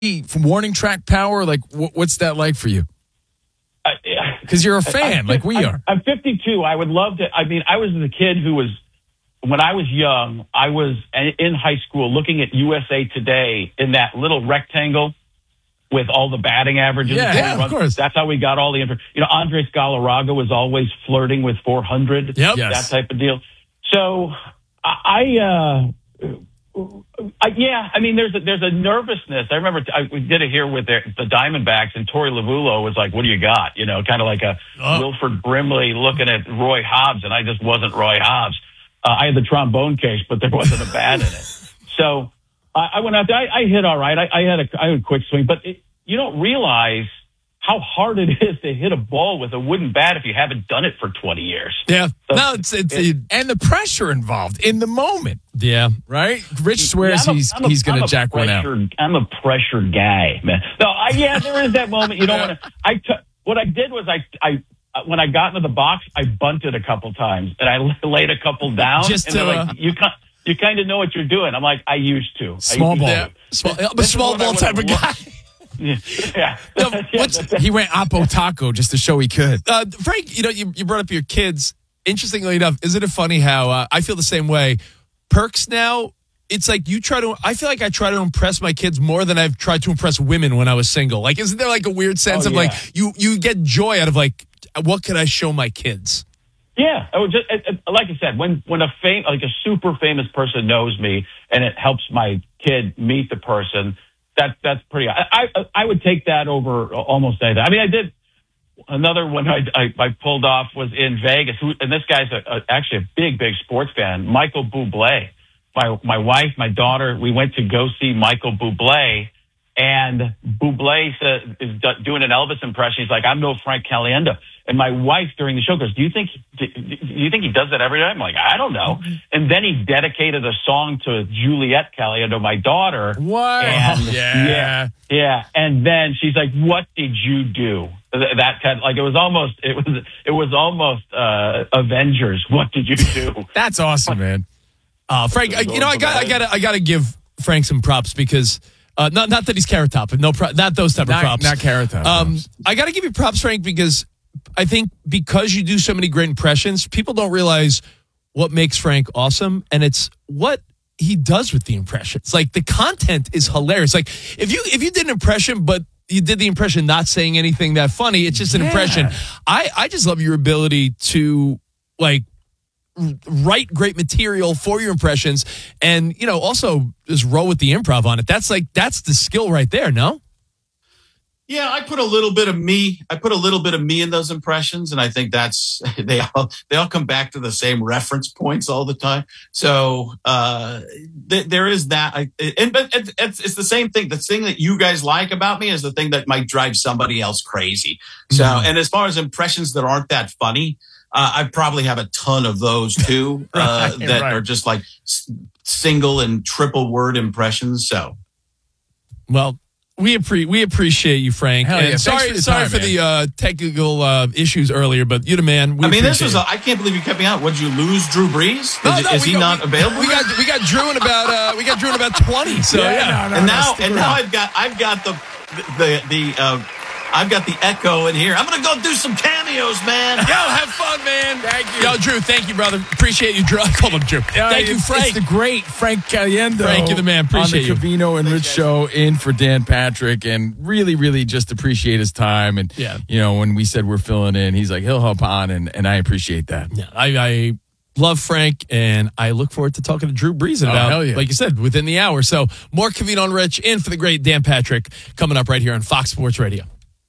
from warning track power? Like, what's that like for you? Because you're a fan, like we are. I'm 52. I would love to. I mean, I was the kid who was, when I was young, I was in high school looking at USA Today in that little rectangle with all the batting averages. Yeah, of course. That's how we got all the information. You know, Andres Galarraga was always flirting with 400. Yep. That type of deal. So yeah, I mean, there's a nervousness. I remember we did it here with the Diamondbacks, and Torey Lovullo was like, "What do you got?" You know, kind of like a Wilford Brimley looking at Roy Hobbs, and I just wasn't Roy Hobbs. I had the trombone case, but there wasn't a bat in it. So I went out there. I hit all right. I had a quick swing, but you don't realize how hard it is to hit a ball with a wooden bat if you haven't done it for 20 years. Yeah. So no, it's and the pressure involved in the moment. Yeah. Right? Rich swears he's going to jack one out. I'm a pressure guy, man. No, there is that moment. You don't want to. What I did was I when I got into the box, I bunted a couple times and I laid a couple down. Just and they're like, you kind of know what you're doing. I'm like, I used to. Small ball. I'm a small ball type of guy. Yeah. He went Oppo Taco just to show he could. Frank, you brought up your kids. Interestingly enough, isn't it funny how I feel the same way? Perks now, it's like I feel like I try to impress my kids more than I've tried to impress women when I was single. Like, isn't there like a weird sense of like, you get joy out of like, what can I show my kids? Yeah. Like I said, when a super famous person knows me and it helps my kid meet the person, that's pretty. I would take that over almost anything. I mean, I did another one I pulled off was in Vegas, and this guy's actually a big sports fan, Michael Bublé. My wife, my daughter, we went to go see Michael Bublé, and Bublé is doing an Elvis impression. He's like, "I'm no Frank Caliendo." And my wife during the show goes, "Do you think he does that every day?" I'm like, "I don't know." Mm-hmm. And then he dedicated a song to Juliet Caliendo, my daughter. What? And yeah. And then she's like, "What did you do?" That kind of, like, it was almost Avengers. What did you do? That's awesome, man. Frank, I gotta give Frank some props because. Not that he's Carrot Top, not those type of props. Not Carrot Top. I got to give you props, Frank, because I think because you do so many great impressions, people don't realize what makes Frank awesome, and it's what he does with the impressions. Like, the content is hilarious. Like, if you did an impression, but you did the impression not saying anything that funny, it's just an impression. I just love your ability to, like, write great material for your impressions and, also just roll with the improv on it. That's the skill right there, no? Yeah, I put a little bit of me. I put a little bit of me in those impressions, and I think that's they all come back to the same reference points all the time. So there is that. But it's the same thing. The thing that you guys like about me is the thing that might drive somebody else crazy. So, and as far as impressions that aren't that funny, I probably have a ton of those too that are just like single and triple word impressions. So, well, we appreciate you, Frank. And sorry for the technical issues earlier, but you're the man. I can't believe you kept me out. Would you lose Drew Brees? Is he not available? We got Drew in about 20. So now I've got the echo in here. I'm going to go do some cameos, man. Yo, have fun, man. Thank you. Yo, Drew, thank you, brother. Appreciate you, Drew. I called him Drew. Thank you, Frank. It's the great Frank Caliendo. Frank, you're the man. Appreciate you. On the Covino and Rich show in for Dan Patrick, and really, really just appreciate his time. And, when we said we're filling in, he's like, he'll hop on, and I appreciate that. Yeah, I love Frank, and I look forward to talking to Drew Brees about, like you said, within the hour. So more Covino and Rich in for the great Dan Patrick coming up right here on Fox Sports Radio.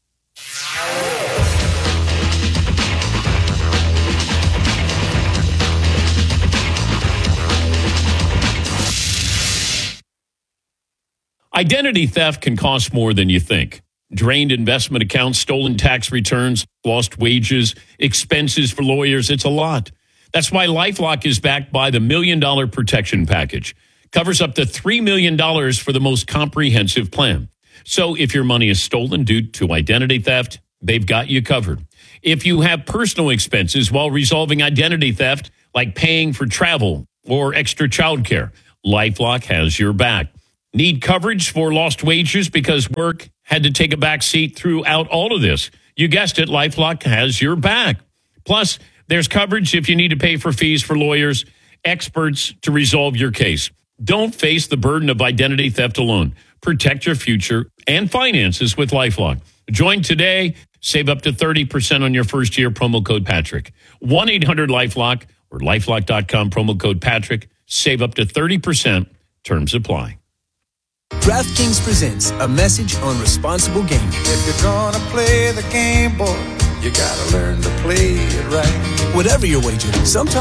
Identity theft can cost more than you think. Drained investment accounts, stolen tax returns, lost wages, expenses for lawyers. It's a lot. That's why LifeLock is backed by the $1 Million Protection Package. Covers up to $3 million for the most comprehensive plan. So if your money is stolen due to identity theft, they've got you covered. If you have personal expenses while resolving identity theft, like paying for travel or extra childcare, LifeLock has your back. Need coverage for lost wages because work had to take a back seat throughout all of this? You guessed it, LifeLock has your back. Plus, there's coverage if you need to pay for fees for lawyers, experts to resolve your case. Don't face the burden of identity theft alone. Protect your future and finances with LifeLock. Join today. Save up to 30% on your first year. Promo code Patrick. 1-800-LifeLock or LifeLock.com. Promo code Patrick. Save up to 30%. Terms apply. DraftKings presents a message on responsible gaming. If you're gonna play the game, boy, you gotta learn to play it right. Whatever your wager, sometimes